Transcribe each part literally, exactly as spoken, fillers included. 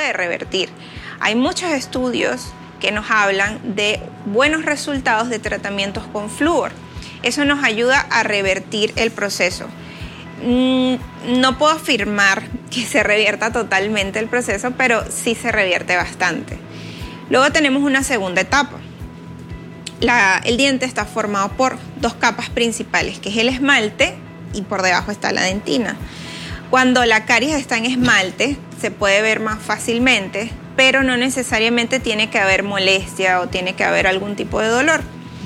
puede revertir. Hay muchos estudios que nos hablan de buenos resultados de tratamientos con flúor. Eso nos ayuda a revertir el proceso. No puedo afirmar que se revierta totalmente el proceso, pero sí se revierte bastante. Luego tenemos una segunda etapa. La, el diente está formado por dos capas principales, que es el esmalte y por debajo está la dentina. Cuando la caries está en esmalte, se puede ver más fácilmente, pero no necesariamente tiene que haber molestia o tiene que haber algún tipo de dolor.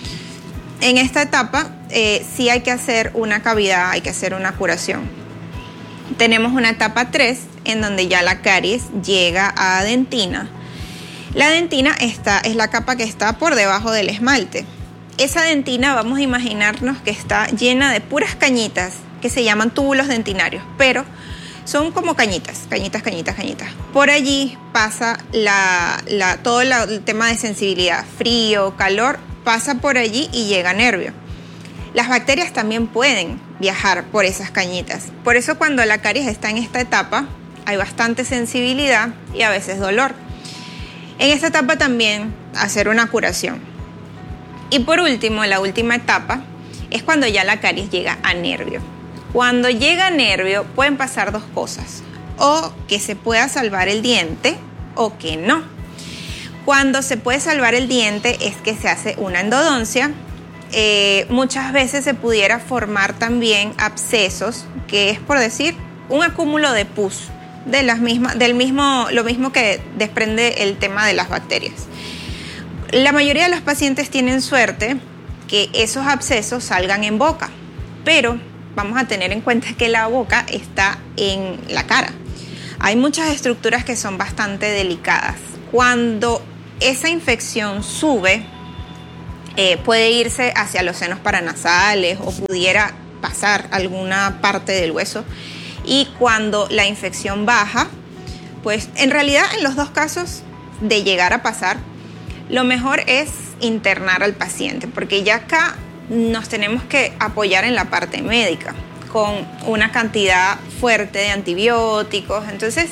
En esta etapa eh, sí hay que hacer una cavidad, hay que hacer una curación. Tenemos una etapa tres en donde ya la caries llega a dentina. La dentina está, es la capa que está por debajo del esmalte. Esa dentina vamos a imaginarnos que está llena de puras cañitas que se llaman túbulos dentinarios, pero son como cañitas, cañitas, cañitas, cañitas. Por allí pasa la, la, todo la, el tema de sensibilidad, frío, calor, pasa por allí y llega a nervio. Las bacterias también pueden viajar por esas cañitas. Por eso cuando la caries está en esta etapa, hay bastante sensibilidad y a veces dolor. En esta etapa también hacer una curación. Y por último, la última etapa es cuando ya la caries llega a nervio. Cuando llega a nervio pueden pasar dos cosas, o que se pueda salvar el diente o que no. Cuando se puede salvar el diente es que se hace una endodoncia. Eh, muchas veces se pudiera formar también abscesos, que es por decir un acúmulo de pus, de las mismas, del mismo, lo mismo que desprende el tema de las bacterias. La mayoría de los pacientes tienen suerte que esos abscesos salgan en boca, pero vamos a tener en cuenta que la boca está en la cara. Hay muchas estructuras que son bastante delicadas. Cuando esa infección sube, eh, puede irse hacia los senos paranasales o pudiera pasar alguna parte del hueso. Y cuando la infección baja, pues en realidad en los dos casos de llegar a pasar, lo mejor es internar al paciente, porque ya acá nos tenemos que apoyar en la parte médica con una cantidad fuerte de antibióticos. Entonces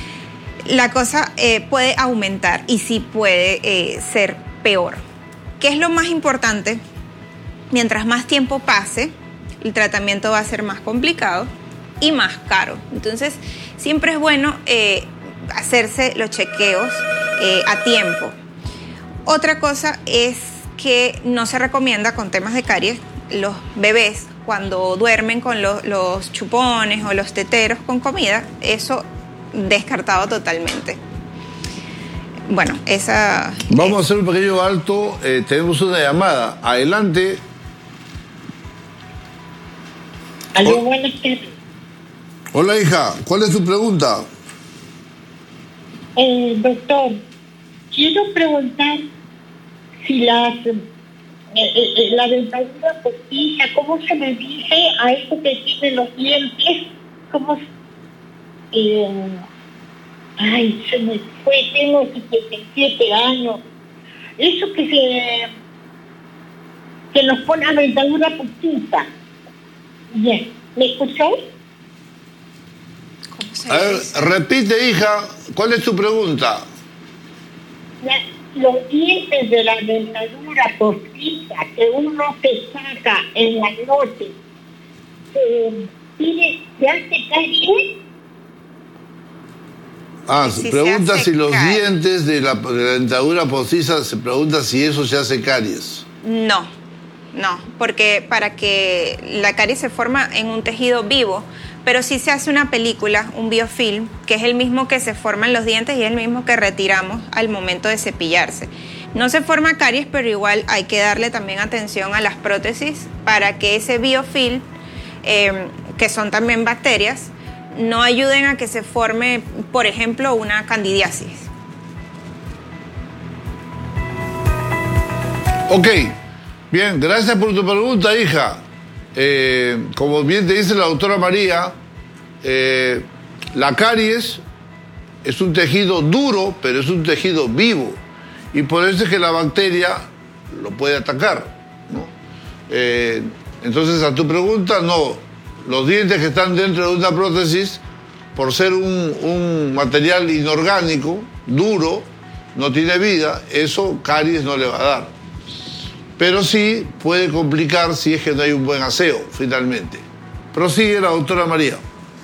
la cosa eh, puede aumentar y sí puede eh, ser peor. ¿Qué es lo más importante? Mientras más tiempo pase, el tratamiento va a ser más complicado y más caro. Entonces siempre es bueno eh, hacerse los chequeos eh, a tiempo. Otra cosa es que no se recomienda con temas de caries los bebés cuando duermen con los, los chupones o los teteros con comida. Eso descartado totalmente. Bueno, esa... Vamos es... a hacer un pequeño alto. Eh, tenemos una llamada. Adelante. Aló, buenas tardes. Hola, hija. ¿Cuál es tu pregunta? Eh, doctor, quiero preguntar si las, eh, eh, la dentadura postiza, ¿cómo se le dice a eso que tiene los dientes? ¿Cómo? Eh, ay, se me fue, tengo setenta y siete años. Eso que se que nos pone la dentadura postiza. Bien, ¿me escuchó? ¿Cómo se A ver, dice? repite, hija. ¿Cuál es tu pregunta? La, los dientes de la dentadura postiza que uno se saca en la noche, eh, ¿tiene, ¿se hace caries? Ah, Si se se pregunta hace si los caries. dientes de la, de la dentadura postiza, se pregunta si eso se hace caries. No, no, porque para que la caries se forma en un tejido vivo, pero sí se hace una película, un biofilm, que es el mismo que se forma en los dientes y es el mismo que retiramos al momento de cepillarse. No se forma caries, pero igual hay que darle también atención a las prótesis para que ese biofilm, eh, que son también bacterias, no ayuden a que se forme, por ejemplo, una candidiasis. Ok, bien, gracias por tu pregunta, hija. Eh, como bien te dice la doctora María, eh, la caries es un tejido duro, pero es un tejido vivo. Y por eso es que la bacteria lo puede atacar, ¿no? Eh, entonces, a tu pregunta, no. Los dientes que están dentro de una prótesis por ser un, un material inorgánico, duro, no tiene vida, eso caries no le va a dar. Pero sí puede complicar si es que no hay un buen aseo, finalmente. Prosigue la doctora María.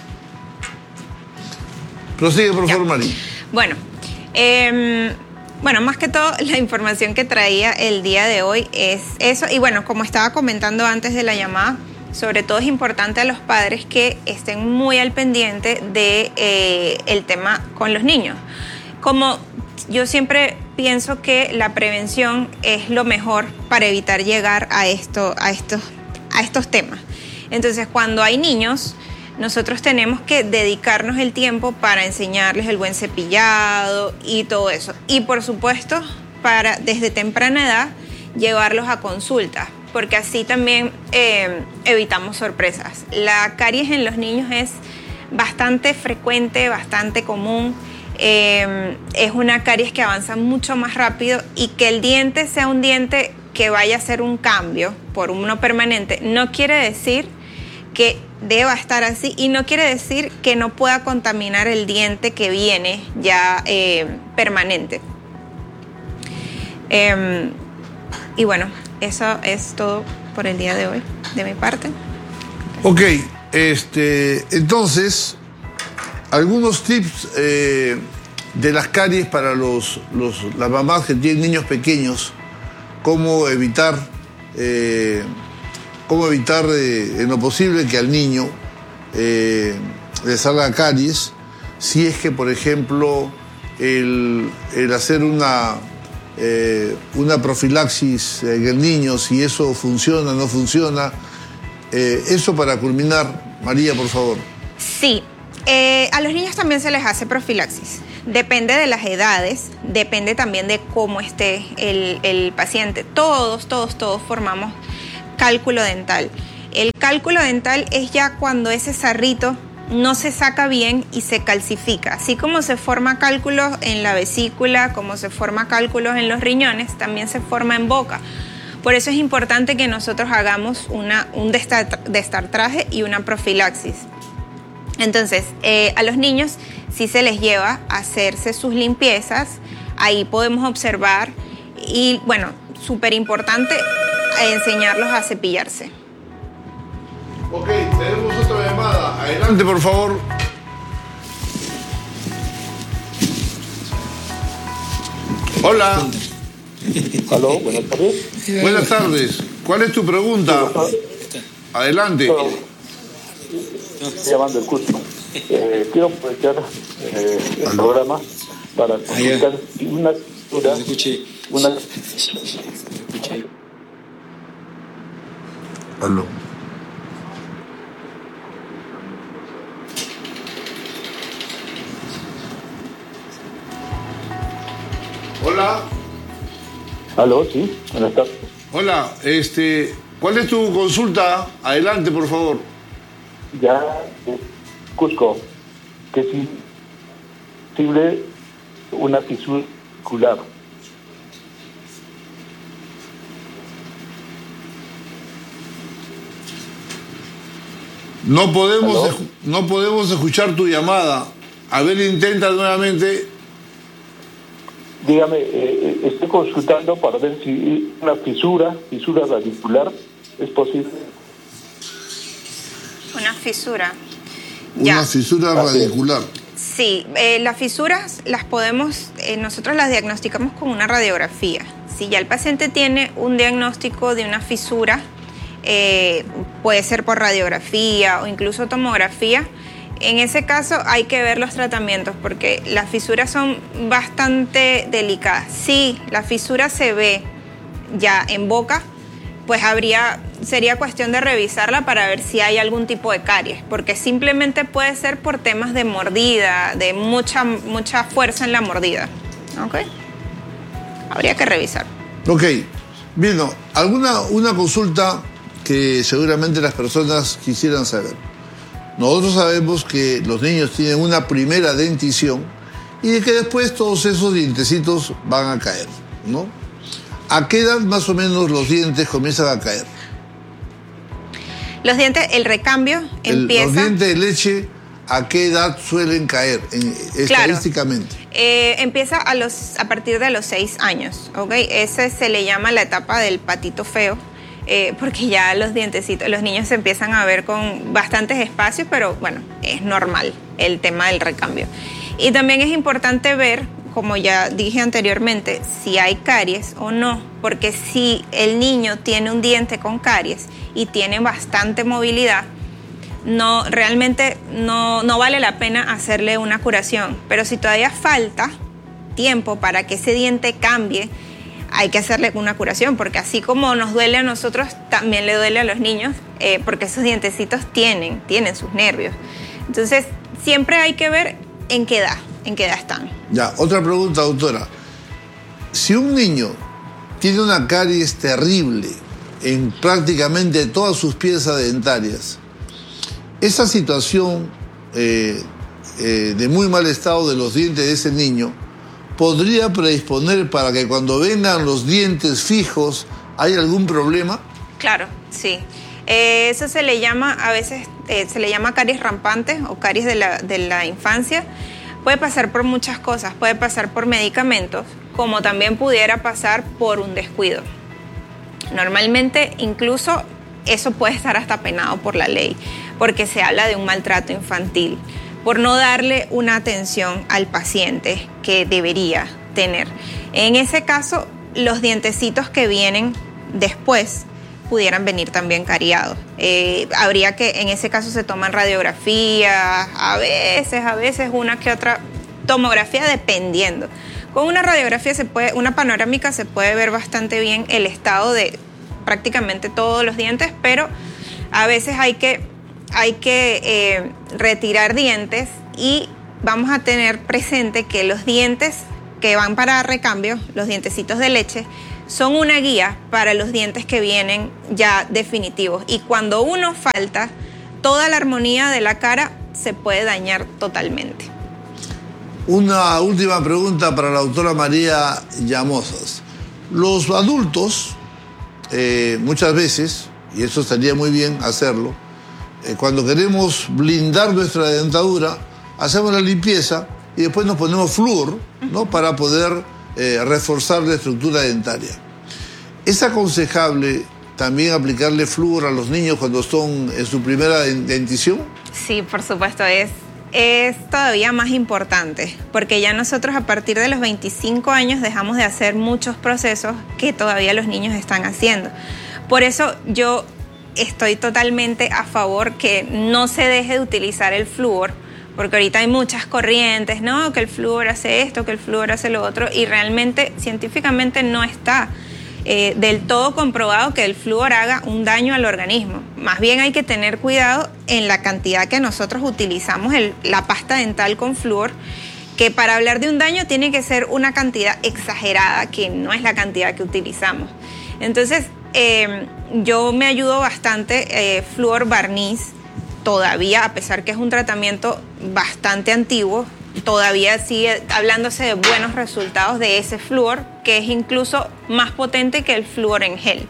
Prosigue, por favor, María. Bueno, eh, bueno, más que todo, la información que traía el día de hoy es eso. Y bueno, como estaba comentando antes de la llamada, sobre todo es importante a los padres que estén muy al pendiente de eh, el tema con los niños. Como yo siempre pienso que la prevención es lo mejor para evitar llegar a, esto, a, estos, a estos temas. Entonces, cuando hay niños, nosotros tenemos que dedicarnos el tiempo para enseñarles el buen cepillado y todo eso. Y por supuesto, para desde temprana edad llevarlos a consultas, porque así también eh, evitamos sorpresas. La caries en los niños es bastante frecuente, bastante común. Eh, es una caries que avanza mucho más rápido, y que el diente sea un diente que vaya a hacer un cambio por uno permanente no quiere decir que deba estar así, y no quiere decir que no pueda contaminar el diente que viene ya eh, permanente. Eh, y bueno, eso es todo por el día de hoy, de mi parte. Ok, este, entonces, algunos tips eh, de las caries para los, los, las mamás que tienen niños pequeños, cómo evitar, eh, cómo evitar eh, en lo posible que al niño eh, le salga caries, si es que, por ejemplo, el, el hacer una... Eh, una profilaxis en el niño, si eso funciona, no funciona. Eh, eso para culminar, María, por favor. Sí, eh, a los niños también se les hace profilaxis. Depende de las edades, depende también de cómo esté el, el paciente. Todos, todos, todos formamos cálculo dental. El cálculo dental es ya cuando ese sarrito no se saca bien y se calcifica. Así como se forma cálculos en la vesícula, como se forma cálculos en los riñones, también se forma en boca. Por eso es importante que nosotros hagamos una, un destartraje y una profilaxis. Entonces, eh, a los niños sí se les lleva a hacerse sus limpiezas. Ahí podemos observar y, bueno, súper importante enseñarlos a cepillarse. Ok, tenemos otra llamada. Adelante, por favor. Hola. Aló, buenas tardes. Buenas tardes. ¿Cuál es tu pregunta? Adelante. Estoy llamando el curso. Eh, quiero aprovechar eh, el programa para consultar una una, una Aló. Hola. Aló, sí, buenas tardes. Hola, este, ¿cuál es tu consulta? Adelante, por favor. Ya, eh, Cusco, que si posible una fisura ocular. No podemos, no podemos escuchar tu llamada. A ver, intenta nuevamente. Dígame, eh, estoy consultando para ver si una fisura, fisura radicular, es posible. Una fisura. Una Ya. fisura radicular. Sí, eh, las fisuras las podemos, eh, nosotros las diagnosticamos con una radiografía. Si ya el paciente tiene un diagnóstico de una fisura, eh, puede ser por radiografía o incluso tomografía. En ese caso hay que ver los tratamientos porque las fisuras son bastante delicadas. Si la fisura se ve ya en boca, pues habría, sería cuestión de revisarla para ver si hay algún tipo de caries, porque simplemente puede ser por temas de mordida, de mucha, mucha fuerza en la mordida. ¿Ok? Habría que revisar. Ok. Bien, no, alguna una consulta que seguramente las personas quisieran saber. Nosotros sabemos que los niños tienen una primera dentición y de que después todos esos dientecitos van a caer, ¿no? ¿A qué edad más o menos los dientes comienzan a caer? Los dientes, el recambio El- empieza... Los dientes de leche, ¿a qué edad suelen caer en, estadísticamente? Claro. Eh, empieza a, los, a partir de los seis años, ¿ok? Ese se le llama la etapa del patito feo, eh, porque ya los dientecitos, los niños se empiezan a ver con bastantes espacios, pero bueno, es normal el tema del recambio. Y también es importante ver, como ya dije anteriormente, si hay caries o no, porque si el niño tiene un diente con caries y tiene bastante movilidad, no, realmente no, no vale la pena hacerle una curación. Pero si todavía falta tiempo para que ese diente cambie, hay que hacerle una curación, porque así como nos duele a nosotros, también le duele a los niños, eh, porque esos dientecitos tienen, tienen sus nervios. Entonces, siempre hay que ver en qué edad, en qué edad están. Ya, otra pregunta, doctora. Si un niño tiene una caries terrible en prácticamente todas sus piezas dentarias, esa situación eh, eh, de muy mal estado de los dientes de ese niño podría predisponer para que cuando vengan los dientes fijos ¿hay algún problema? Claro, sí. Eh, eso se le llama, a veces eh, se le llama caries rampante o caries de la, de la infancia. Puede pasar por muchas cosas, puede pasar por medicamentos, como también pudiera pasar por un descuido. Normalmente, incluso, eso puede estar hasta penado por la ley, porque se habla de un maltrato infantil, por no darle una atención al paciente que debería tener. En ese caso, los dientecitos que vienen después pudieran venir también cariados. Eh, habría que, en ese caso se toman radiografías, a veces, a veces una que otra tomografía, dependiendo. Con una radiografía, se puede, una panorámica, se puede ver bastante bien el estado de prácticamente todos los dientes, pero a veces hay que, hay que eh, retirar dientes y vamos a tener presente que los dientes que van para recambio, los dientecitos de leche, son una guía para los dientes que vienen ya definitivos. Y cuando uno falta, toda la armonía de la cara se puede dañar totalmente. Una última pregunta para la doctora María Llamosas. Los adultos, eh, muchas veces, y eso estaría muy bien hacerlo, eh, cuando queremos blindar nuestra dentadura, hacemos la limpieza y después nos ponemos flúor, ¿no? Para poder eh, reforzar la estructura dentaria. ¿Es aconsejable también aplicarle flúor a los niños cuando son en su primera dentición? Sí, por supuesto, es, es todavía más importante, porque ya nosotros a partir de los veinticinco años dejamos de hacer muchos procesos que todavía los niños están haciendo. Por eso yo estoy totalmente a favor que no se deje de utilizar el flúor, porque ahorita hay muchas corrientes, ¿no? Que el flúor hace esto, que el flúor hace lo otro, y realmente científicamente no está eh, del todo comprobado que el flúor haga un daño al organismo. Más bien hay que tener cuidado en la cantidad que nosotros utilizamos el, la pasta dental con flúor, que para hablar de un daño tiene que ser una cantidad exagerada, que no es la cantidad que utilizamos. Entonces, eh, yo me ayudo bastante, eh, flúor barniz, todavía, a pesar que es un tratamiento bastante antiguo, todavía sigue hablándose de buenos resultados de ese flúor, que es incluso más potente que el flúor en gel.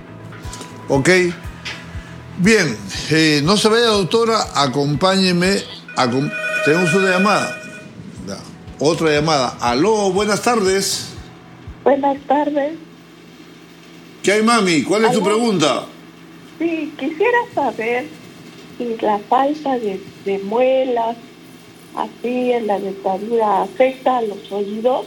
Ok. Bien, eh, no se vaya, doctora, acompáñeme. Acom Tenemos una llamada. Otra llamada. Aló, buenas tardes. Buenas tardes. ¿Qué hay, mami? ¿Cuál es tu pregunta? Sí, quisiera saber si la falta de, de muelas así en la dentadura afecta a los oídos.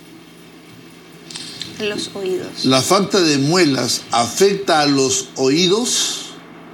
Los oídos. ¿La falta de muelas afecta a los oídos?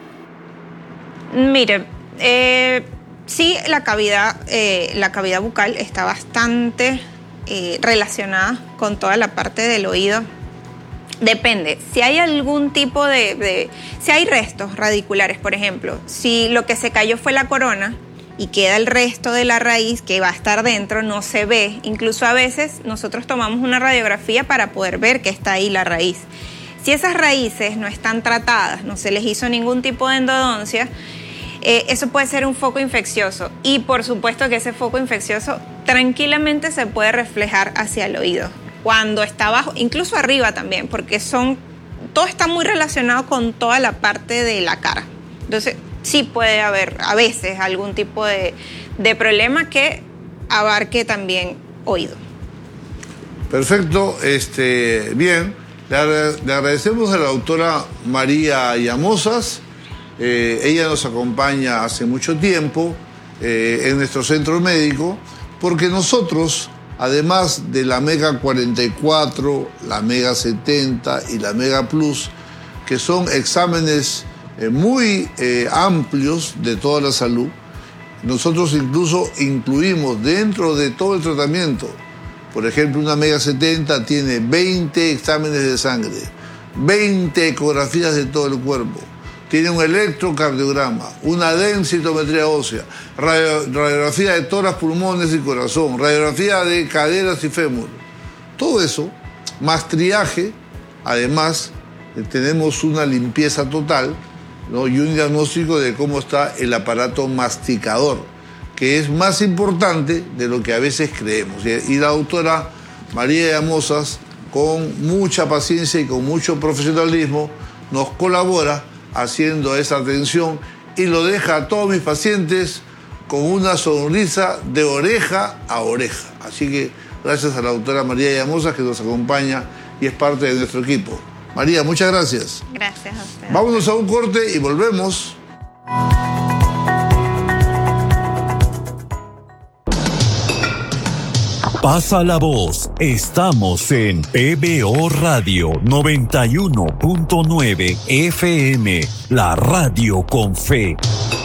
Mire, eh, sí, la cavidad, eh, la cavidad bucal está bastante eh, relacionada con toda la parte del oído. Depende, si hay algún tipo de, de... Si hay restos radiculares, por ejemplo, si lo que se cayó fue la corona y queda el resto de la raíz que va a estar dentro, no se ve. Incluso a veces nosotros tomamos una radiografía para poder ver que está ahí la raíz. Si esas raíces no están tratadas, no se les hizo ningún tipo de endodoncia, eh, eso puede ser un foco infeccioso. Y por supuesto que ese foco infeccioso tranquilamente se puede reflejar hacia el oído, cuando está abajo, incluso arriba también, porque son, todo está muy relacionado con toda la parte de la cara. Entonces, sí puede haber a veces algún tipo de, de problema que abarque también oído. Perfecto, este, bien, le, le agradecemos a la doctora María Llamosas. Eh, ella nos acompaña hace mucho tiempo eh, en nuestro centro médico, porque nosotros, además de la Mega cuarenta y cuatro, la Mega setenta y la Mega Plus, que son exámenes eh, muy eh, amplios de toda la salud, nosotros incluso incluimos dentro de todo el tratamiento, por ejemplo, una Mega setenta tiene veinte exámenes de sangre, veinte ecografías de todo el cuerpo, tiene un electrocardiograma, una densitometría ósea, radio, radiografía de tórax, pulmones y corazón, radiografía de caderas y fémur. Todo eso, más triaje, además eh, tenemos una limpieza total, ¿no? Y un diagnóstico de cómo está el aparato masticador, que es más importante de lo que a veces creemos. Y la doctora María Llamosas, con mucha paciencia y con mucho profesionalismo, nos colabora haciendo esa atención y lo deja a todos mis pacientes con una sonrisa de oreja a oreja. Así que gracias a la doctora María Llamosas, que nos acompaña y es parte de nuestro equipo. María, muchas gracias. Gracias a usted. Vámonos a un corte y volvemos. Pasa la voz. Estamos en P B O Radio noventa y uno punto nueve F M, la radio con fe.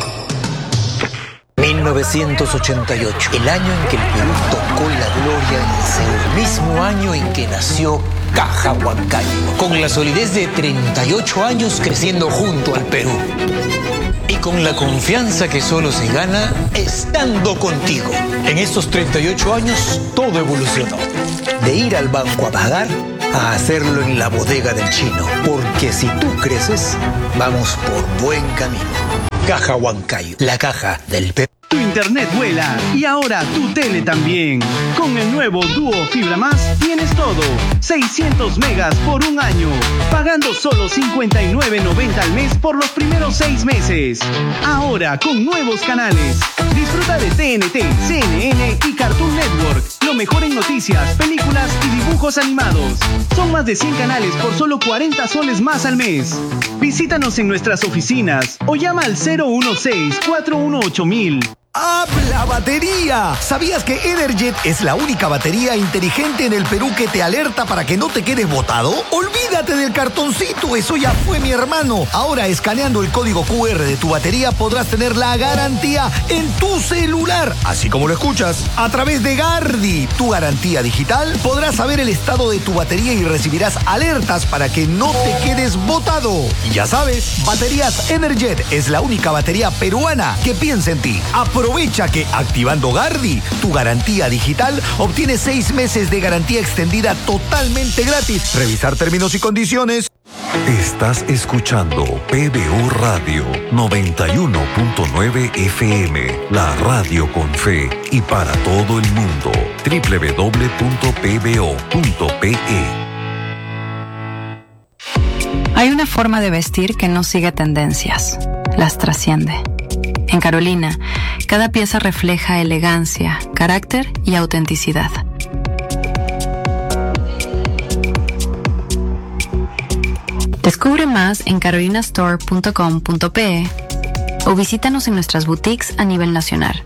mil novecientos ochenta y ocho, el año en que el Perú tocó la gloria en Seúl, el mismo año en que nació Caja Huancayo, con la solidez de treinta y ocho años creciendo junto al Perú. Y con la confianza que solo se gana estando contigo. En estos treinta y ocho años todo evolucionó. De ir al banco a pagar a hacerlo en la bodega del chino. Porque si tú creces, vamos por buen camino. Caja Huancayo, la caja del Perú. Tu internet vuela y ahora tu tele también. Con el nuevo Duo Fibra Más tienes todo. seiscientos megas por un año, pagando solo cincuenta y nueve noventa al mes por los primeros seis meses. Ahora con nuevos canales. Disfruta de T N T, C N N y Cartoon Network. Lo mejor en noticias, películas y dibujos animados. Son más de cien canales por solo cuarenta soles más al mes. Visítanos en nuestras oficinas o llama al cero uno seis, cuatro uno ocho mil. ¡Habla batería! ¿Sabías que Energet es la única batería inteligente en el Perú que te alerta para que no te quedes botado? Olvídate del cartoncito, eso ya fue, mi hermano. Ahora, escaneando el código Q R de tu batería, podrás tener la garantía en tu celular. Así como lo escuchas, a través de Gardi, tu garantía digital, podrás saber el estado de tu batería y recibirás alertas para que no te quedes botado. Y ya sabes, Baterías Energet es la única batería peruana que piensa en ti. Aprovecha que activando Gardi, tu garantía digital, obtienes seis meses de garantía extendida totalmente gratis. Revisar términos y condiciones. Estás escuchando P B O Radio noventa y uno punto nueve F M, la radio con fe y para todo el mundo. doble u doble u doble u punto p b o punto p e. Hay una forma de vestir que no sigue tendencias, las trasciende. En Carolina, cada pieza refleja elegancia, carácter y autenticidad. Descubre más en carolina store punto com punto p e o visítanos en nuestras boutiques a nivel nacional.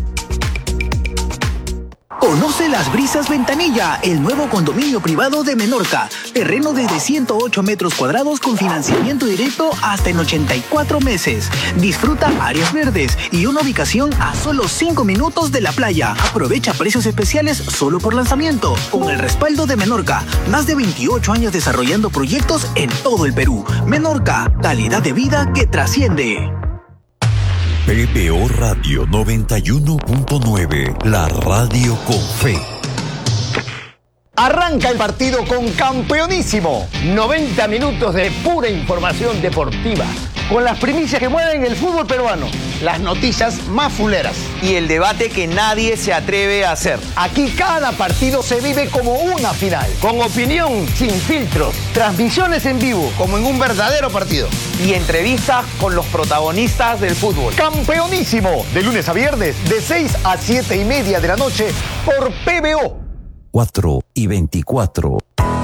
Conoce Las Brisas Ventanilla, el nuevo condominio privado de Menorca. Terreno desde ciento ocho metros cuadrados con financiamiento directo hasta en ochenta y cuatro meses. Disfruta áreas verdes y una ubicación a solo cinco minutos de la playa. Aprovecha precios especiales solo por lanzamiento. Con el respaldo de Menorca, más de veintiocho años desarrollando proyectos en todo el Perú. Menorca, calidad de vida que trasciende. P B O Radio noventa y uno punto nueve, la radio con fe. Arranca el partido con Campeonísimo. noventa minutos de pura información deportiva, con las primicias que mueven el fútbol peruano, las noticias más fuleras y el debate que nadie se atreve a hacer. Aquí cada partido se vive como una final, con opinión sin filtros, transmisiones en vivo, como en un verdadero partido, y entrevistas con los protagonistas del fútbol. Campeonísimo, de lunes a viernes, de seis a siete y media de la noche, por P B O. cuatro y veinticuatro.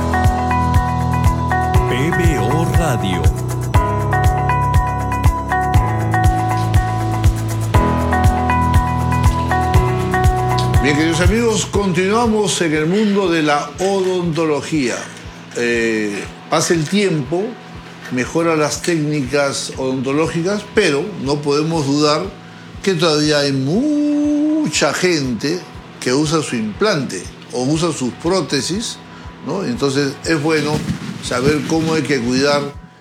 P B O Radio. Bien, queridos amigos, continuamos en el mundo de la odontología. Eh, pasa el tiempo, mejora las técnicas odontológicas, pero no podemos dudar que todavía hay mucha gente que usa su implante o usa sus prótesis, ¿no? Entonces es bueno saber cómo hay que cuidar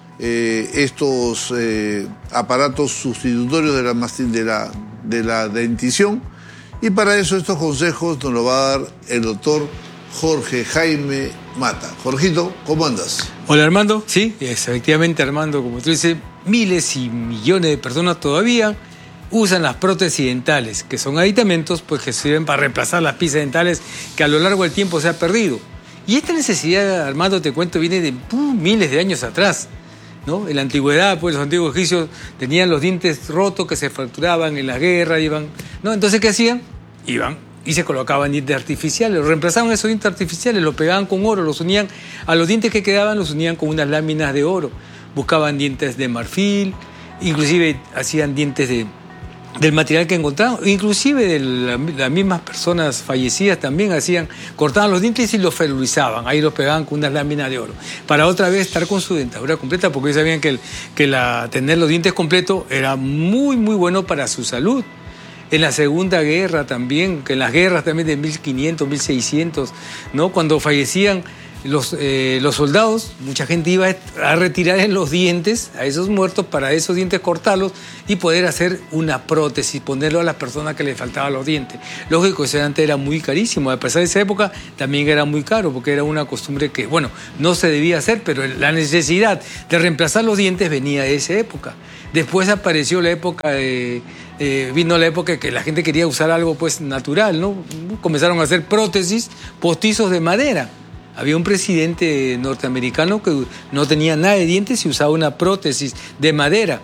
eh, estos eh, aparatos sustitutorios de la, de, la, de la dentición. Y para eso estos consejos nos los va a dar el doctor Jorge Jaime Mata. Jorgito, ¿cómo andas? Hola Armando, sí, es, efectivamente Armando, como tú dices, miles y millones de personas todavía usan las prótesis dentales, que son aditamentos pues, que sirven para reemplazar las piezas dentales que a lo largo del tiempo se ha perdido. Y esta necesidad, Armando, te cuento, viene de uh, miles de años atrás, ¿no? En la antigüedad, pues los antiguos egipcios tenían los dientes rotos que se fracturaban en la guerra, iban, ¿no? Entonces, ¿qué hacían? Iban y se colocaban dientes artificiales, los reemplazaban esos dientes artificiales, los pegaban con oro, los unían, a los dientes que quedaban los unían con unas láminas de oro, buscaban dientes de marfil, inclusive hacían dientes de, del material que encontraban, inclusive de la, las mismas personas fallecidas también hacían, cortaban los dientes y los ferurizaban, ahí los pegaban con unas láminas de oro, para otra vez estar con su dentadura completa, porque ellos sabían que, el, que la, tener los dientes completos era muy, muy bueno para su salud. En la Segunda Guerra también, que en las guerras también de mil quinientos, mil seiscientos, ¿no? Cuando fallecían los, eh, los soldados, mucha gente iba a retirar en los dientes a esos muertos para esos dientes cortarlos y poder hacer una prótesis, ponerlo a las personas que les faltaban los dientes. Lógico, ese antes era muy carísimo, a pesar de esa época también era muy caro, porque era una costumbre que, bueno, no se debía hacer, pero la necesidad de reemplazar los dientes venía de esa época. Después apareció la época de... Eh, vino la época que la gente quería usar algo pues natural, ¿no? Comenzaron a hacer prótesis, postizos de madera. Había un presidente norteamericano que no tenía nada de dientes y usaba una prótesis de madera.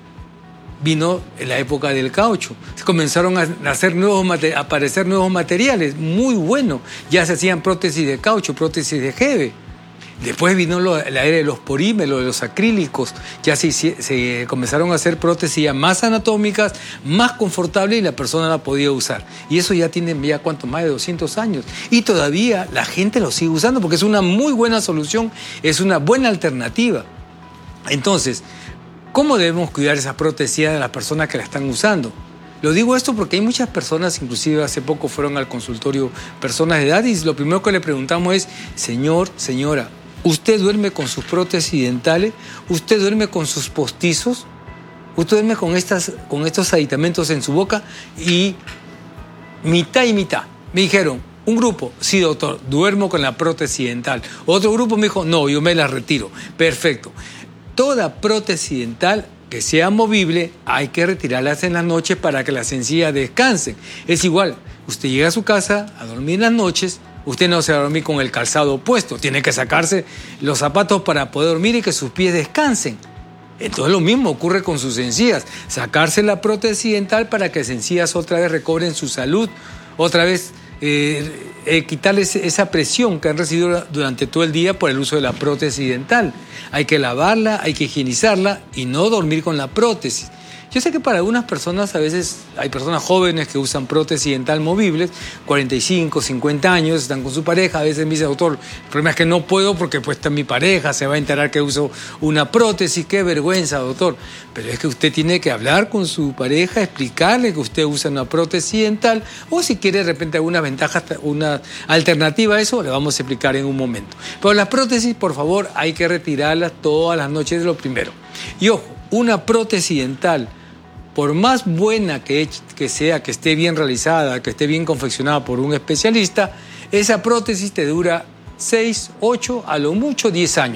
Vino en la época del caucho. Comenzaron a, hacer nuevos, a aparecer nuevos materiales, muy buenos. Ya se hacían prótesis de caucho, prótesis de jeve. Después vino lo, la era de los polímeros, de los acrílicos, ya se, se comenzaron a hacer prótesis ya más anatómicas, más confortables y la persona la podía usar. Y eso ya tiene ya cuánto, más de doscientos años. Y todavía la gente lo sigue usando porque es una muy buena solución, es una buena alternativa. Entonces, ¿cómo debemos cuidar esas prótesis de las personas que la están usando? Lo digo esto porque hay muchas personas, inclusive hace poco fueron al consultorio personas de edad y lo primero que le preguntamos es, señor, señora, ¿usted duerme con sus prótesis dentales? ¿Usted duerme con sus postizos? ¿Usted duerme con, estas, con estos aditamentos en su boca? Y mitad y mitad. Me dijeron, un grupo, sí doctor, duermo con la prótesis dental. Otro grupo me dijo, no, yo me la retiro. Perfecto. Toda prótesis dental que sea movible, hay que retirarlas en las noches para que las encías descansen. Es igual, usted llega a su casa a dormir en las noches, usted no se va a dormir con el calzado puesto, tiene que sacarse los zapatos para poder dormir y que sus pies descansen. Entonces lo mismo ocurre con sus encías, sacarse la prótesis dental para que las encías otra vez recobren su salud, otra vez eh, eh, quitarles esa presión que han recibido durante todo el día por el uso de la prótesis dental. Hay que lavarla, hay que higienizarla y no dormir con la prótesis. Yo sé que para algunas personas, a veces hay personas jóvenes que usan prótesis dental movibles, cuarenta y cinco, cincuenta años, están con su pareja, a veces me dice, doctor, el problema es que no puedo porque pues está mi pareja, se va a enterar que uso una prótesis, qué vergüenza, doctor. Pero es que usted tiene que hablar con su pareja, explicarle que usted usa una prótesis dental, o si quiere de repente alguna ventaja, una alternativa a eso, le vamos a explicar en un momento. Pero las prótesis, por favor, hay que retirarlas todas las noches de lo primero. Y ojo, una prótesis dental, por más buena que, que sea, que esté bien realizada, que esté bien confeccionada por un especialista, esa prótesis te dura seis, ocho, a lo mucho diez años.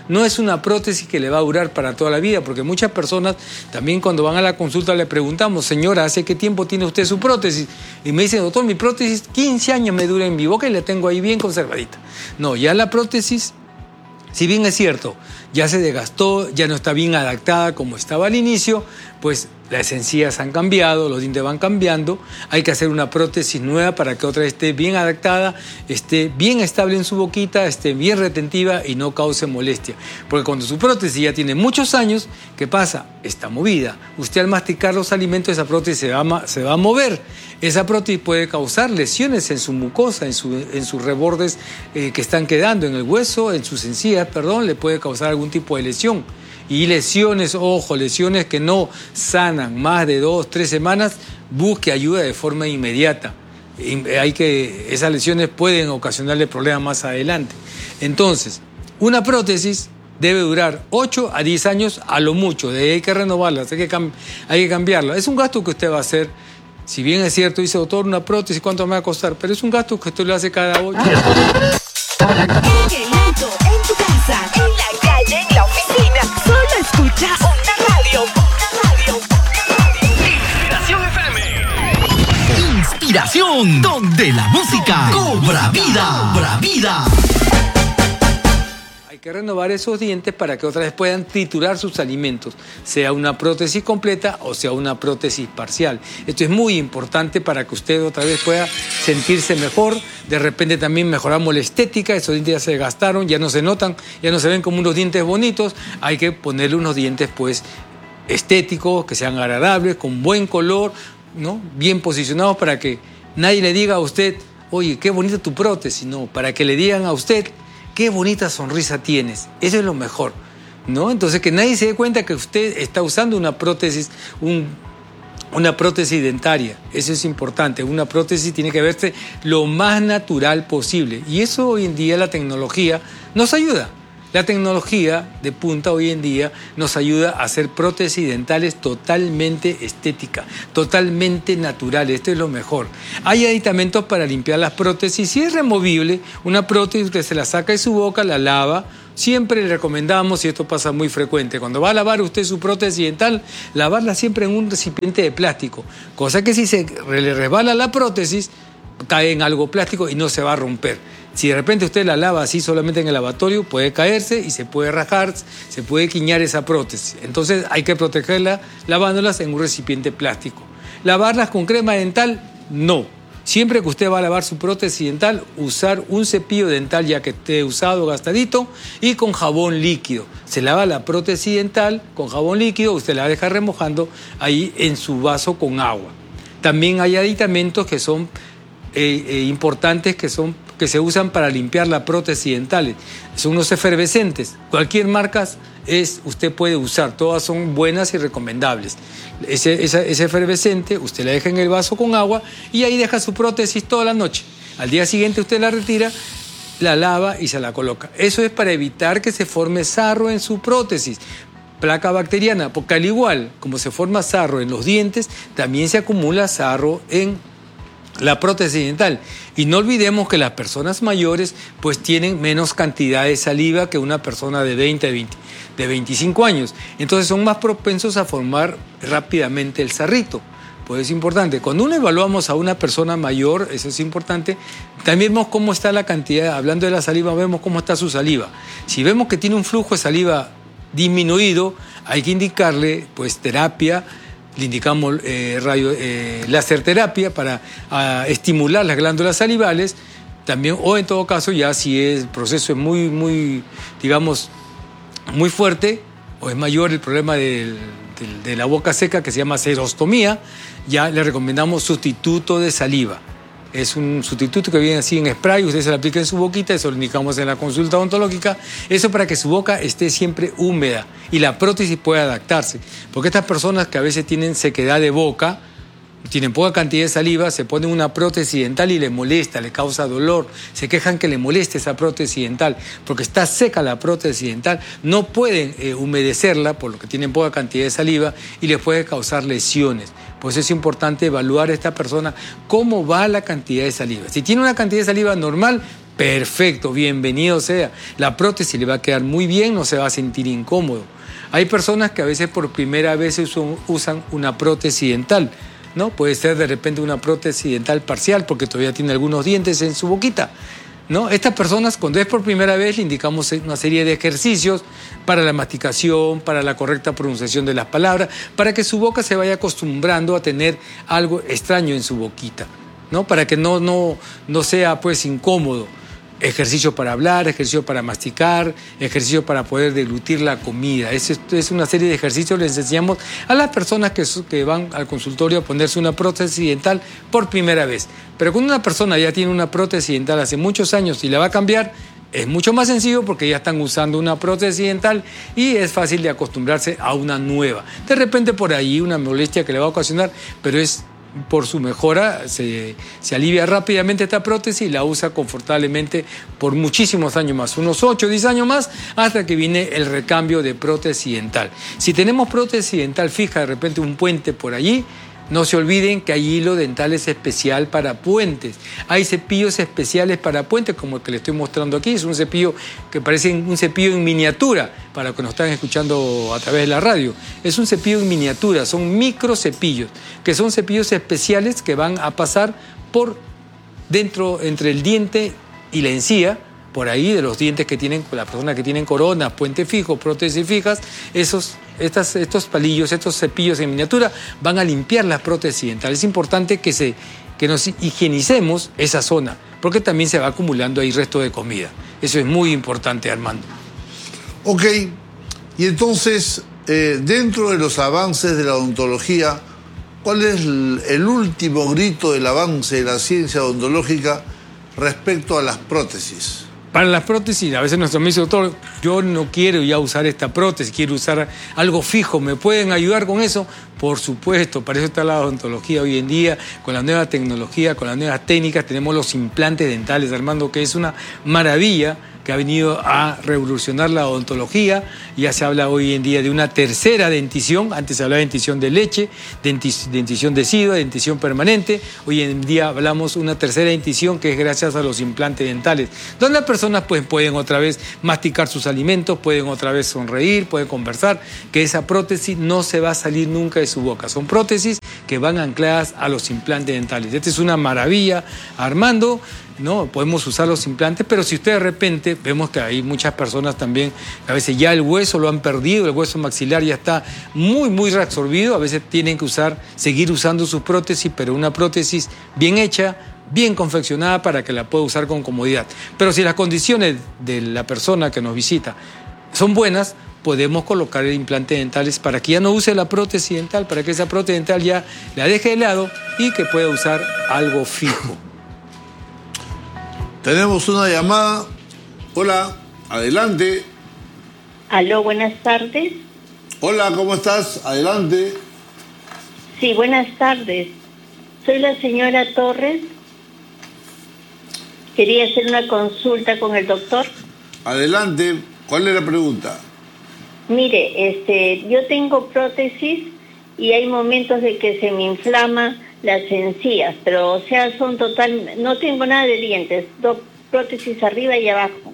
No es una prótesis que le va a durar para toda la vida, porque muchas personas también cuando van a la consulta le preguntamos, señora, ¿hace qué tiempo tiene usted su prótesis? Y me dice, doctor, mi prótesis quince años me dura en mi boca y la tengo ahí bien conservadita. No, ya la prótesis, si bien es cierto, ya se desgastó, ya no está bien adaptada como estaba al inicio, pues las encías han cambiado, los dientes van cambiando, hay que hacer una prótesis nueva para que otra esté bien adaptada, esté bien estable en su boquita, esté bien retentiva y no cause molestia. Porque cuando su prótesis ya tiene muchos años, ¿qué pasa? Está movida. Usted al masticar los alimentos, esa prótesis se va a, se va a mover. Esa prótesis puede causar lesiones en su mucosa, en, su, en sus rebordes eh, que están quedando, en el hueso, en sus encías, perdón, le puede causar algún tipo de lesión. Y lesiones, ojo, lesiones que no sanan más de dos, tres semanas, busque ayuda de forma inmediata. Hay que, esas lesiones pueden ocasionarle problemas más adelante. Entonces, una prótesis debe durar ocho a diez años a lo mucho, de ahí hay que renovarla, hay que, hay que cambiarla. Es un gasto que usted va a hacer. Si bien es cierto, dice, doctor, una prótesis, ¿cuánto me va a costar? Pero es un gasto que usted lo hace cada ocho. En el auto, en tu casa, en la calle, en la oficina, solo escucha una radio, una radio, una radio. Inspiración F M. Inspiración, donde la música cobra vida, cobra vida. Hay que renovar esos dientes para que otra vez puedan triturar sus alimentos, sea una prótesis completa o sea una prótesis parcial. Esto es muy importante para que usted otra vez pueda sentirse mejor. De repente también mejoramos la estética, esos dientes ya se gastaron, ya no se notan, ya no se ven como unos dientes bonitos. Hay que ponerle unos dientes pues estéticos, que sean agradables, con buen color, ¿no? Bien posicionados para que nadie le diga a usted, oye, qué bonita tu prótesis, no, para que le digan a usted, qué bonita sonrisa tienes. Eso es lo mejor, ¿no? Entonces, que nadie se dé cuenta que usted está usando una prótesis, un, una prótesis dentaria. Eso es importante. Una prótesis tiene que verse lo más natural posible. Y eso hoy en día la tecnología nos ayuda. La tecnología de punta hoy en día nos ayuda a hacer prótesis dentales totalmente estéticas, totalmente naturales. Esto es lo mejor. Hay aditamentos para limpiar las prótesis. Si es removible, una prótesis usted se la saca de su boca, la lava. Siempre le recomendamos, y esto pasa muy frecuente, cuando va a lavar usted su prótesis dental, lavarla siempre en un recipiente de plástico. Cosa que si se le resbala la prótesis, cae en algo plástico y no se va a romper. Si de repente usted la lava así solamente en el lavatorio, puede caerse y se puede rajar, se puede quiñar esa prótesis. Entonces hay que protegerla lavándolas en un recipiente plástico. ¿Lavarlas con crema dental? No. Siempre que usted va a lavar su prótesis dental, usar un cepillo dental ya que esté usado, gastadito, y con jabón líquido. Se lava la prótesis dental con jabón líquido, usted la deja remojando ahí en su vaso con agua. También hay aditamentos que son eh, eh, importantes que son que se usan para limpiar la prótesis dental. Son unos efervescentes. Cualquier marca es, usted puede usar, todas son buenas y recomendables. Ese, esa, ese efervescente usted la deja en el vaso con agua y ahí deja su prótesis toda la noche. Al día siguiente usted la retira, la lava y se la coloca. Eso es para evitar que se forme sarro en su prótesis, placa bacteriana, porque al igual como se forma sarro en los dientes, también se acumula sarro en la prótesis dental. Y no olvidemos que las personas mayores pues tienen menos cantidad de saliva que una persona de veinte, veinte, de veinticinco años. Entonces son más propensos a formar rápidamente el sarrito. Pues es importante. Cuando uno evaluamos a una persona mayor, eso es importante, también vemos cómo está la cantidad, hablando de la saliva, vemos cómo está su saliva. Si vemos que tiene un flujo de saliva disminuido, hay que indicarle pues terapia. Le indicamos eh, radio, eh, láser terapia para a, estimular las glándulas salivales, también, o en todo caso, ya si el proceso es muy, muy, digamos, muy fuerte, o es mayor el problema del, del, de la boca seca, que se llama serostomía, ya le recomendamos sustituto de saliva. Es un sustituto que viene así en spray, usted se lo aplica en su boquita, eso lo indicamos en la consulta odontológica, eso para que su boca esté siempre húmeda y la prótesis pueda adaptarse. Porque estas personas que a veces tienen sequedad de boca, tienen poca cantidad de saliva, se ponen una prótesis dental y les molesta, les causa dolor, se quejan que les moleste esa prótesis dental, porque está seca la prótesis dental, no pueden eh, humedecerla por lo que tienen poca cantidad de saliva y les puede causar lesiones. Pues es importante evaluar a esta persona cómo va la cantidad de saliva. Si tiene una cantidad de saliva normal, Perfecto, bienvenido sea. La prótesis le va a quedar muy bien, no se va a sentir incómodo. Hay personas que a veces por primera vez usan, usan una prótesis dental, ¿no? Puede ser de repente una prótesis dental parcial porque todavía tiene algunos dientes en su boquita, ¿no? Estas personas, cuando es por primera vez, le indicamos una serie de ejercicios para la masticación, para la correcta pronunciación de las palabras, para que su boca se vaya acostumbrando a tener algo extraño en su boquita, ¿no? Para que no, no, no sea pues incómodo. Ejercicio para hablar, ejercicio para masticar, ejercicio para poder deglutir la comida. Es, es una serie de ejercicios que les enseñamos a las personas que, que van al consultorio a ponerse una prótesis dental por primera vez. Pero cuando una persona ya tiene una prótesis dental hace muchos años y la va a cambiar, es mucho más sencillo porque ya están usando una prótesis dental y es fácil de acostumbrarse a una nueva. De repente por ahí una molestia que le va a ocasionar, pero es por su mejora, se, se alivia rápidamente esta prótesis y la usa confortablemente por muchísimos años más, unos ocho o diez años más, hasta que viene el recambio de prótesis dental. Si tenemos prótesis dental fija, de repente un puente por allí, no se olviden que hay hilo dental es especial para puentes. Hay cepillos especiales para puentes, como el que les estoy mostrando aquí. Es un cepillo que parece un cepillo en miniatura, para los que nos están escuchando a través de la radio. Es un cepillo en miniatura, son micro cepillos, que son cepillos especiales que van a pasar por dentro, entre el diente y la encía, por ahí de los dientes que tienen, las personas que tienen coronas, puentes fijos, prótesis fijas, esos, estas, estos palillos, estos cepillos en miniatura van a limpiar las prótesis dentales. Es importante que, se, que nos higienicemos esa zona, porque también se va acumulando ahí resto de comida. Eso es muy importante, Armando. Ok, y entonces, eh, dentro de los avances de la odontología, ¿cuál es el, el último grito del avance de la ciencia odontológica respecto a las prótesis? Para las prótesis, a veces nuestro médico, doctor, yo no quiero ya usar esta prótesis, quiero usar algo fijo, ¿me pueden ayudar con eso? Por supuesto, para eso está la odontología hoy en día, con la nueva tecnología, con las nuevas técnicas, tenemos los implantes dentales, Armando, que es una maravilla, que ha venido a revolucionar la odontología. Ya se habla hoy en día de una tercera dentición. Antes se hablaba de dentición de leche, dentis, dentición decidua, dentición permanente. Hoy en día hablamos de una tercera dentición que es gracias a los implantes dentales, donde las personas pues, pueden otra vez masticar sus alimentos, pueden otra vez sonreír, pueden conversar, que esa prótesis no se va a salir nunca de su boca. Son prótesis que van ancladas a los implantes dentales. Esta es una maravilla, Armando. No, podemos usar los implantes, pero si usted de repente, vemos que hay muchas personas también, a veces ya el hueso lo han perdido, el hueso maxilar ya está muy, muy reabsorbido, a veces tienen que usar, seguir usando sus prótesis, pero una prótesis bien hecha, bien confeccionada para que la pueda usar con comodidad. Pero si las condiciones de la persona que nos visita son buenas, podemos colocar el implante dentales para que ya no use la prótesis dental, para que esa prótesis dental ya la deje de lado y que pueda usar algo fijo. Tenemos una llamada. Hola, adelante. Aló, buenas tardes. Hola, ¿cómo estás? Adelante. Sí, buenas tardes. Soy la señora Torres. Quería hacer una consulta con el doctor. Adelante. ¿Cuál es la pregunta? Mire, este, yo tengo prótesis y hay momentos de que se me inflama las encías, pero o sea, son total, no tengo nada de dientes, dos prótesis arriba y abajo.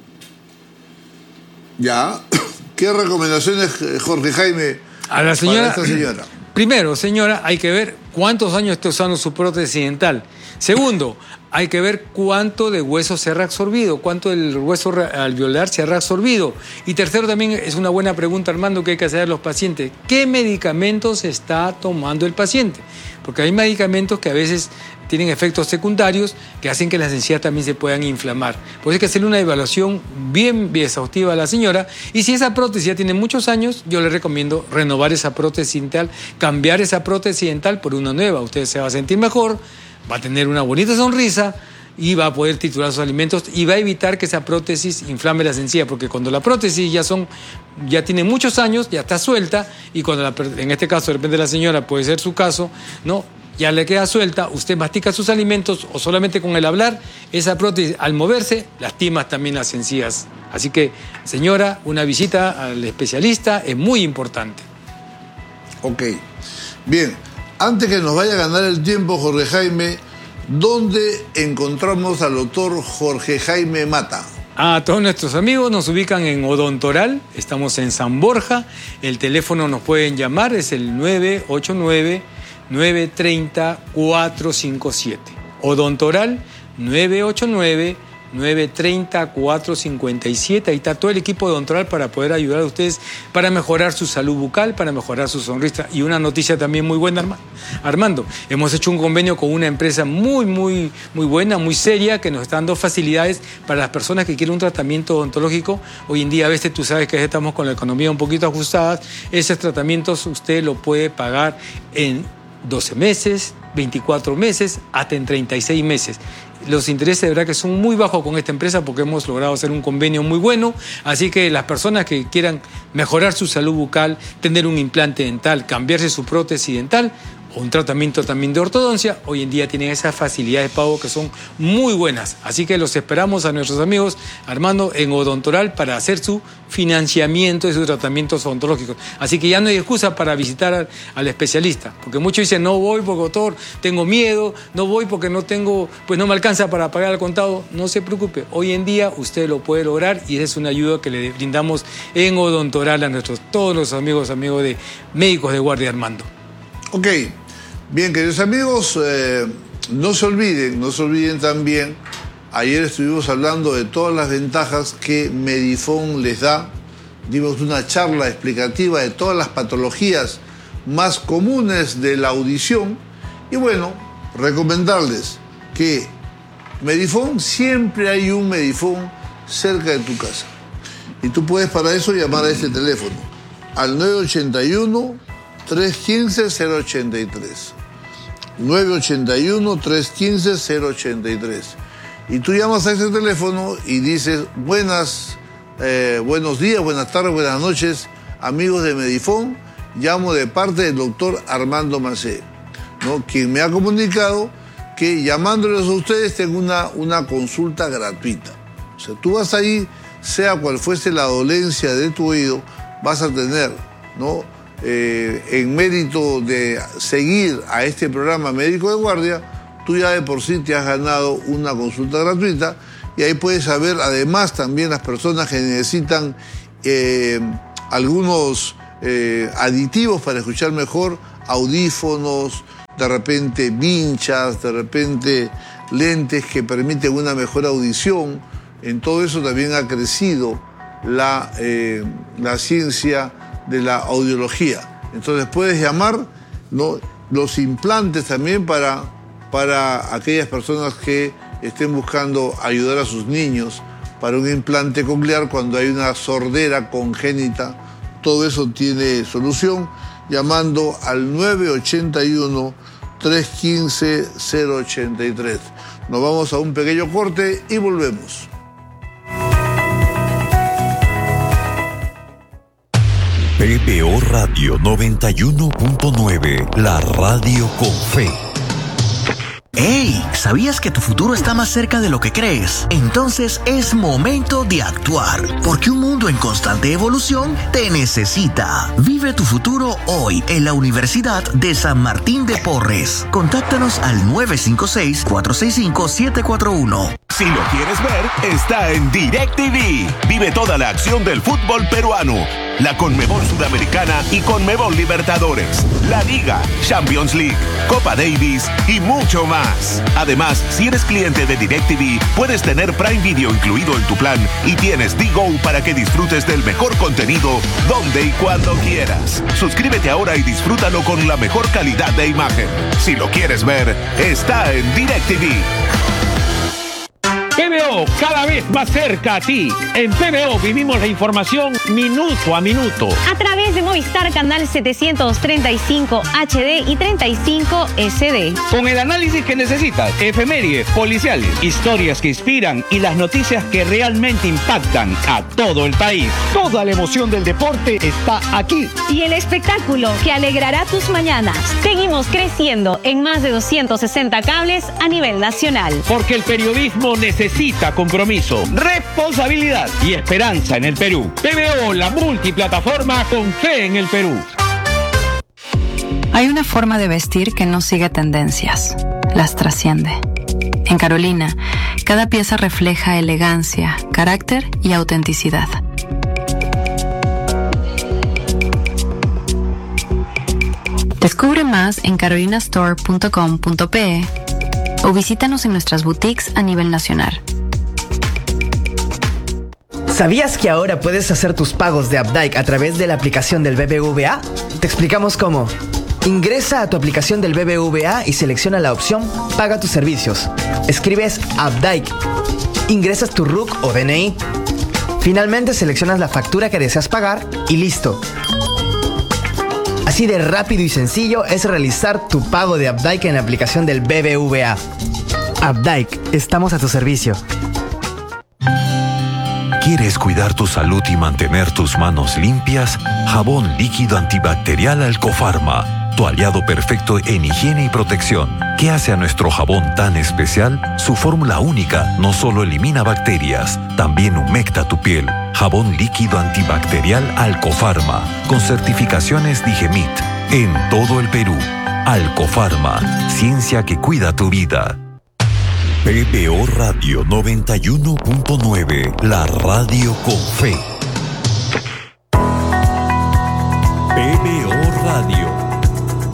Ya. ¿Qué recomendaciones, Jorge Jaime, a la señora, para esta señora? Primero, señora, hay que ver cuántos años está usando su prótesis dental. Segundo, hay que ver cuánto de hueso se ha reabsorbido, cuánto del hueso alveolar se ha reabsorbido. Y tercero, también es una buena pregunta, Armando, que hay que hacer a los pacientes. ¿Qué medicamentos está tomando el paciente? Porque hay medicamentos que a veces tienen efectos secundarios que hacen que las encías también se puedan inflamar. Por eso hay que hacerle una evaluación bien, bien exhaustiva a la señora. Y si esa prótesis ya tiene muchos años, yo le recomiendo renovar esa prótesis dental, cambiar esa prótesis dental por una nueva. Usted se va a sentir mejor, va a tener una bonita sonrisa y va a poder triturar sus alimentos y va a evitar que esa prótesis inflame las encías, porque cuando la prótesis ya son ya tiene muchos años, ya está suelta, y cuando la, en este caso de repente la señora, puede ser su caso, ¿no?, ya le queda suelta, usted mastica sus alimentos o solamente con el hablar, esa prótesis al moverse lastima también las encías. Así que, señora, una visita al especialista es muy importante. Ok. Bien, antes que nos vaya a ganar el tiempo, Jorge Jaime, ¿dónde encontramos al doctor Jorge Jaime Mata? A todos nuestros amigos nos ubican en Odontoral, estamos en San Borja, el teléfono nos pueden llamar, es el nueve ocho nueve, nueve tres cero, cuatro cinco siete. Odontoral, nueve ocho nueve, nueve tres cero, cuatro cinco siete. Ahí está todo el equipo de Odontoral para poder ayudar a ustedes para mejorar su salud bucal, para mejorar su sonrisa. Y una noticia también muy buena, Armando. Hemos hecho un convenio con una empresa muy, muy, muy buena, muy seria, que nos está dando facilidades para las personas que quieren un tratamiento odontológico. Hoy en día, a veces tú sabes que estamos con la economía un poquito ajustada. Esos tratamientos usted lo puede pagar en doce meses, veinticuatro meses, hasta en treinta y seis meses. Los intereses de verdad que son muy bajos con esta empresa porque hemos logrado hacer un convenio muy bueno. Así que las personas que quieran mejorar su salud bucal, tener un implante dental, cambiarse su prótesis dental o un tratamiento también de ortodoncia, hoy en día tienen esas facilidades de pago que son muy buenas. Así que los esperamos a nuestros amigos, Armando, en Odontoral para hacer su financiamiento de sus tratamientos odontológicos. Así que ya no hay excusa para visitar al, al especialista, porque muchos dicen, no voy porque, doctor, tengo miedo, no voy porque no tengo, pues no me alcanza para pagar al contado. No se preocupe, hoy en día usted lo puede lograr y esa es una ayuda que le brindamos en Odontoral a nuestros, todos los amigos, amigos de Médicos de Guardia, Armando. Ok. Bien, queridos amigos, eh, no se olviden, no se olviden también, ayer estuvimos hablando de todas las ventajas que Medifone les da, dimos una charla explicativa de todas las patologías más comunes de la audición y bueno, recomendarles que Medifone, siempre hay un Medifone cerca de tu casa y tú puedes para eso llamar a este teléfono al nueve ocho uno, tres uno cinco, cero ocho tres. nueve ocho uno, tres uno cinco, cero ocho tres. Y tú llamas a ese teléfono y dices, buenas, eh, buenos días, buenas tardes, buenas noches, amigos de Medifone, llamo de parte del doctor Armando Macé, ¿no? Quien me ha comunicado que llamándoles a ustedes tengo una, una consulta gratuita. O sea, tú vas ahí, sea cual fuese la dolencia de tu oído, vas a tener, ¿no? Eh, en mérito de seguir a este programa Médico de Guardia, tú ya de por sí te has ganado una consulta gratuita y ahí puedes saber, además también las personas que necesitan eh, algunos eh, aditivos para escuchar mejor, audífonos, de repente vinchas, de repente lentes que permiten una mejor audición. En todo eso también ha crecido la, eh, la ciencia de la audiología. Entonces puedes llamar, ¿no? Los implantes también para, para aquellas personas que estén buscando ayudar a sus niños para un implante coclear cuando hay una sordera congénita. Todo eso tiene solución llamando al nueve ocho uno, tres uno cinco, cero ocho tres. Nos vamos a un pequeño corte y volvemos. P B O Radio noventa y uno punto nueve, la radio con fe. ¡Hey! ¿Sabías que tu futuro está más cerca de lo que crees? Entonces es momento de actuar, porque un mundo en constante evolución te necesita. Vive tu futuro hoy en la Universidad de San Martín de Porres. Contáctanos al nueve cinco seis, cuatro seis cinco, siete cuatro uno. Si lo quieres ver, está en DirecTV. Vive toda la acción del fútbol peruano, la Conmebol Sudamericana y Conmebol Libertadores, la Liga, Champions League, Copa Davis y mucho más. Además, si eres cliente de DirecTV, puedes tener Prime Video incluido en tu plan y tienes D-Go para que disfrutes del mejor contenido donde y cuando quieras. Suscríbete ahora y disfrútalo con la mejor calidad de imagen. Si lo quieres ver, está en DirecTV. P B O, cada vez más cerca a ti. En P B O vivimos la información minuto a minuto. A través de Movistar Canal setecientos treinta y cinco H D y treinta y cinco S D. Con el análisis que necesitas, efemérides, policiales, historias que inspiran y las noticias que realmente impactan a todo el país. Toda la emoción del deporte está aquí. Y el espectáculo que alegrará tus mañanas. Seguimos creciendo en más de doscientos sesenta cables a nivel nacional. Porque el periodismo necesita Necesita compromiso, responsabilidad y esperanza en el Perú. P B O, la multiplataforma con fe en el Perú. Hay una forma de vestir que no sigue tendencias, las trasciende. En Carolina, cada pieza refleja elegancia, carácter y autenticidad. Descubre más en carolina store punto com punto pe o visítanos en nuestras boutiques a nivel nacional. ¿Sabías que ahora puedes hacer tus pagos de Updike a través de la aplicación del B B V A? Te explicamos cómo. Ingresa a tu aplicación del B B V A y selecciona la opción Paga tus servicios. Escribes Updike. Ingresas tu R U C o D N I. Finalmente seleccionas la factura que deseas pagar y listo. Así de rápido y sencillo es realizar tu pago de Updike en la aplicación del B B V A. Updike, estamos a tu servicio. ¿Quieres cuidar tu salud y mantener tus manos limpias? Jabón líquido antibacterial Alcofarma, tu aliado perfecto en higiene y protección. ¿Qué hace a nuestro jabón tan especial? Su fórmula única no solo elimina bacterias, también humecta tu piel. Jabón líquido antibacterial Alcofarma, con certificaciones Digemit, en todo el Perú. Alcofarma, ciencia que cuida tu vida. P B O Radio noventa y uno punto nueve, la radio con fe. P B O Radio.